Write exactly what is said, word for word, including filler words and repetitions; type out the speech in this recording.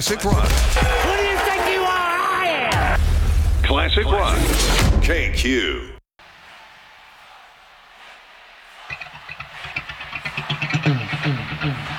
Classic Rock. Who do you think you are? I am. Classic Rock. K Q. Mm, mm, mm.